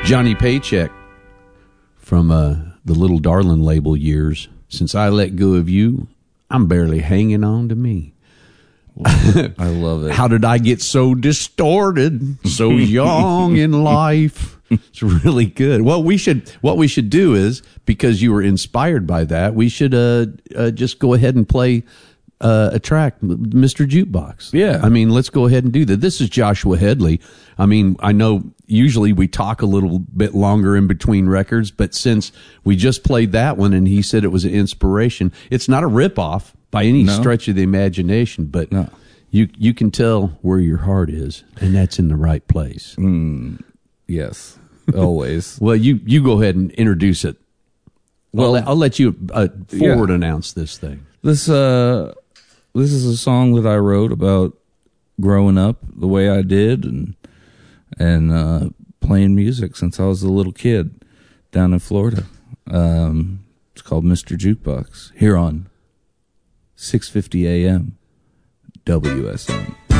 Johnny Paycheck from the Little Darlin' label years. Since I let go of you, I'm barely hanging on to me. I love it. How did I get so distorted, so young in life? It's really good. What we should do is, because you were inspired by that, we should just go ahead and play a track, Mr. Jukebox. Yeah. I mean, let's go ahead and do that. This is Joshua Headley. I mean, I know usually we talk a little bit longer in between records, but since we just played that one and he said it was an inspiration, it's not a ripoff by any stretch of the imagination, but you can tell where your heart is, and that's in the right place. Yes, always. Well, you go ahead and introduce it. Well, I'll let you forward announce this thing. This is a song that I wrote about growing up the way I did and playing music since I was a little kid down in Florida. It's called Mr. Jukebox here on 650 AM WSM.